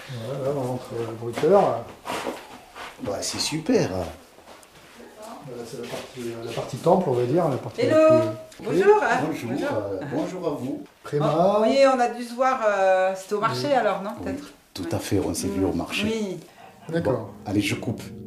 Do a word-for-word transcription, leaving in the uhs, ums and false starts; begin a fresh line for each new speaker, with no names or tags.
Ouais, là, on entre le bruiteur.
Bah, c'est super.
Voilà, c'est la partie, la partie temple, on va dire. La partie
Hello
la plus...
Bonjour, hein.
Bonjour,
Bonjour.
euh, bonjour à vous.
Préma.
Oh, oui, on a dû se voir, euh, c'était au marché
Oui.
alors, non
Oui,
peut-être?
tout à fait, on s'est vu au marché.
Oui.
D'accord.
Bon, allez, je coupe.